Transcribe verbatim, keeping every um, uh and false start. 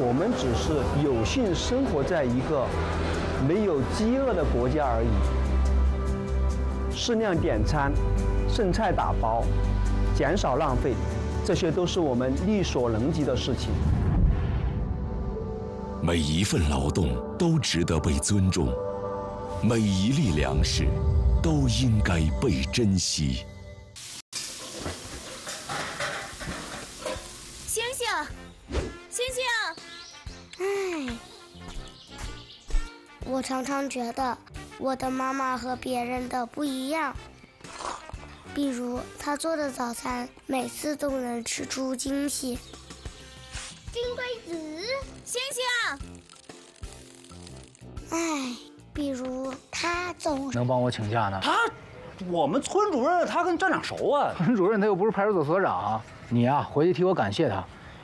我们只是有幸生活在一个没有饥饿的国家而已。适量点餐，剩菜打包，减少浪费，这些都是我们力所能及的事情。 每一份劳动都值得被尊重，每一粒粮食都应该被珍惜。 星星，星星， 唉，我常常觉得我的妈妈和别人的不一样。比如，她做的早餐每次都能吃出惊喜。金龟子， 星星， 唉，比如她总能帮我请假呢？ 他，我们村主任他跟站长熟啊。 村主任他又不是派出所所长，你呀、回去替我感谢他。